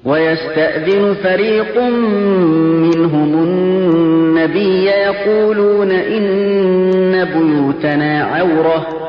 ويستأذن فريق منهم النبي يقولون إن بيوتنا عورة